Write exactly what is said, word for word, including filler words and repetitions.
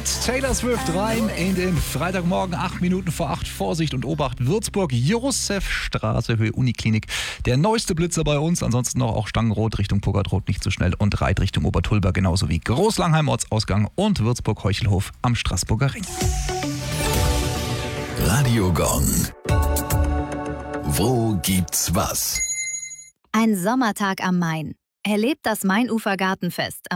Mit Taylor Swift rein in den Freitagmorgen, acht Minuten vor acht. Vorsicht und Obacht, Würzburg, Josefstraße, Höhe Uniklinik. Der neueste Blitzer bei uns, ansonsten noch auch Stangenrot Richtung Puggertrot, nicht zu schnell, und Reit Richtung Obertulber, genauso wie Großlangheim Ortsausgang und Würzburg-Heuchelhof am Straßburger Ring. Radio Gong. Wo gibt's was? Ein Sommertag am Main. Erlebt das Mainufer Gartenfest